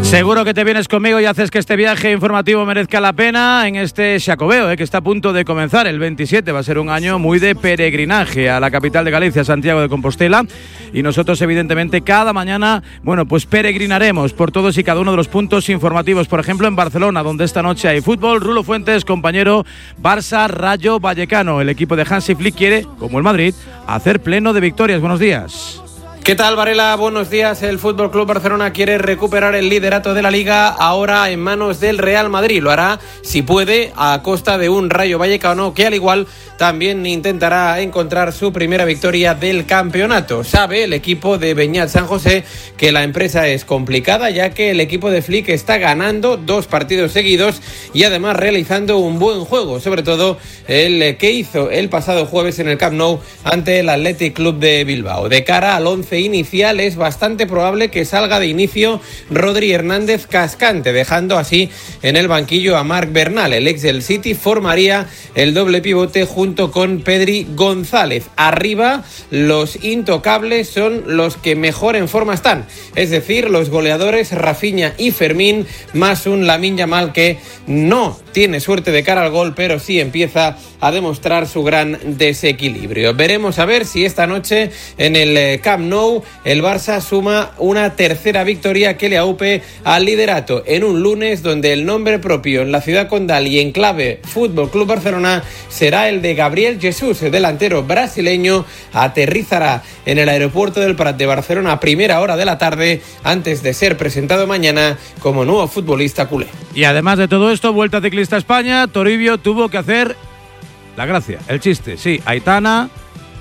Seguro que te vienes conmigo y haces que este viaje informativo merezca la pena en este Xacobeo, que está a punto de comenzar. El 27 va a ser un año muy de peregrinaje a la capital de Galicia, Santiago de Compostela, y nosotros evidentemente cada mañana, pues peregrinaremos por todos y cada uno de los puntos informativos. Por ejemplo, en Barcelona, donde esta noche hay fútbol. Rulo Fuentes, compañero. Barça, Rayo Vallecano. El equipo de Hansi Flick quiere, como el Madrid, hacer pleno de victorias. Buenos días. ¿Qué tal, Varela? Buenos días. El Fútbol Club Barcelona quiere recuperar el liderato de la Liga, ahora en manos del Real Madrid. Lo hará, si puede, a costa de un Rayo Vallecano que al igual también intentará encontrar su primera victoria del campeonato. Sabe el equipo de Beñat San José que la empresa es complicada, ya que el equipo de Flick está ganando 2 partidos seguidos y además realizando un buen juego, sobre todo el que hizo el pasado jueves en el Camp Nou ante el Athletic Club de Bilbao. De cara al 11 inicial, es bastante probable que salga de inicio Rodri Hernández Cascante, dejando así en el banquillo a Marc Bernal. El ex del City formaría el doble pivote junto con Pedri González. Arriba, los intocables son los que mejor en forma están, es decir, los goleadores Rafinha y Fermín, más un Lamine Yamal que no tiene suerte de cara al gol, pero sí empieza a demostrar su gran desequilibrio. Veremos a ver si esta noche en el Camp Nou el Barça suma una tercera victoria que le aupe al liderato en un lunes donde el nombre propio en la ciudad condal y en clave Fútbol Club Barcelona será el de Gabriel Jesús. El delantero brasileño aterrizará en el aeropuerto del Prat de Barcelona a primera hora de la tarde antes de ser presentado mañana como nuevo futbolista culé. Y además de todo esto, Vuelta Ciclista a España, Toribio tuvo que hacer la gracia, el chiste. Sí, Aitana,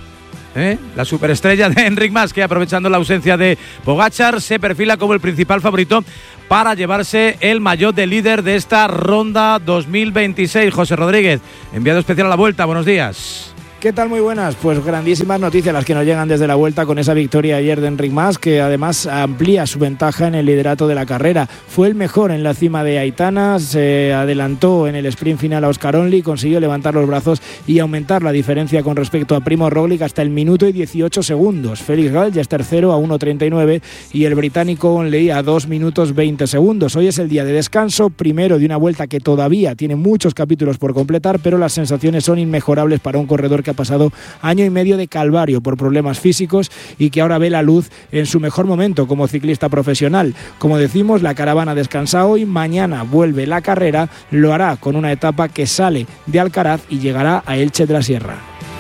la superestrella de Enric Mas, que aprovechando la ausencia de Pogačar se perfila como el principal favorito para llevarse el maillot de líder de esta ronda 2026. José Rodríguez, enviado especial a la Vuelta, buenos días. ¿Qué tal? Muy buenas. Pues grandísimas noticias las que nos llegan desde la Vuelta con esa victoria ayer de Enric Mas, que además amplía su ventaja en el liderato de la carrera. Fue el mejor en la cima de Aitana, se adelantó en el sprint final a Oscar Only, consiguió levantar los brazos y aumentar la diferencia con respecto a Primož Roglič hasta el minuto y 18 segundos. Félix Gall ya es tercero a 1.39 y el británico Onley a 2 minutos 20 segundos. Hoy es el día de descanso, primero de una Vuelta que todavía tiene muchos capítulos por completar, pero las sensaciones son inmejorables para un corredor que ha pasado año y medio de calvario por problemas físicos y que ahora ve la luz en su mejor momento como ciclista profesional. Como decimos, la caravana descansa hoy, mañana vuelve la carrera, lo hará con una etapa que sale de Alcaraz y llegará a Elche de la Sierra.